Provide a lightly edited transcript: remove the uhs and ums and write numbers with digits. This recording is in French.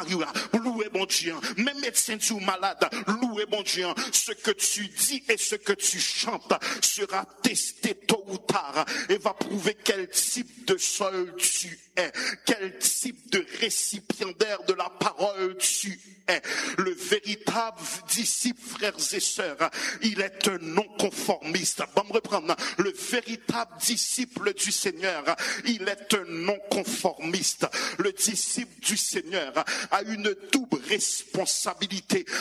mari, louez bon Dieu. Même médecin tu malade, louez bon Dieu. Ce que tu dis et ce que tu chantes sera testé tôt ou tard et va prouver quel type de sol tu es, quel type de récipiendaire de la parole tu es. Le véritable disciple, frères et sœurs, il est un non-conformiste. Bon, me reprendre. Le véritable disciple du Seigneur, il est un non-conformiste. Le disciple du Seigneur a une double responsabilité